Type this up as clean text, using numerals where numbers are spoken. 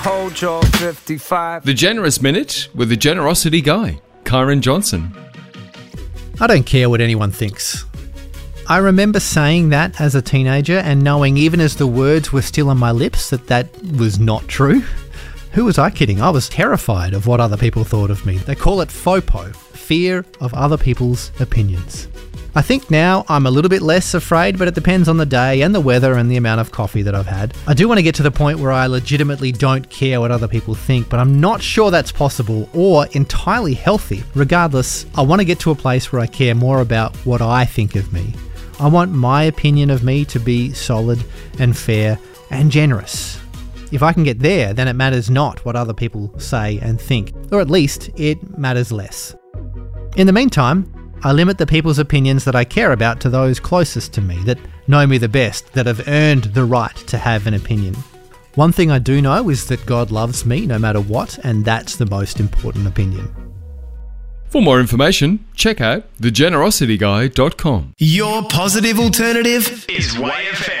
Hold your 55. The Generous Minute with the Generosity Guy, Kyron Johnson. I don't care what anyone thinks. I remember saying that as a teenager and knowing even as the words were still on my lips that was not true. Who was I kidding? I was terrified of what other people thought of me. They call it FOPO, fear of other people's opinions. I think now I'm a little bit less afraid, but it depends on the day and the weather and the amount of coffee that I've had. I do want to get to the point where I legitimately don't care what other people think, but I'm not sure that's possible or entirely healthy. Regardless, I want to get to a place where I care more about what I think of me. I want my opinion of me to be solid and fair and generous. If I can get there, then it matters not what other people say and think, or at least it matters less. In the meantime, I limit the people's opinions that I care about to those closest to me, that know me the best, that have earned the right to have an opinion. One thing I do know is that God loves me no matter what, and that's the most important opinion. For more information, check out thegenerosityguy.com. Your positive alternative is Way FM.